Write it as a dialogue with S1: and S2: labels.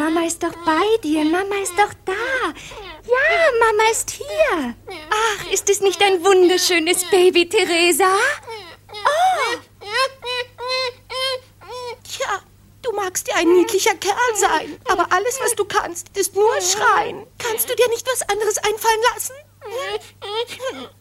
S1: Mama ist doch bei dir. Mama ist doch da. Ja, Mama ist hier. Ach, ist es nicht ein wunderschönes Baby, Theresa? Oh!
S2: Tja, du magst ja ein niedlicher Kerl sein, aber alles, was du kannst, ist nur schreien. Kannst du dir nicht was anderes einfallen lassen?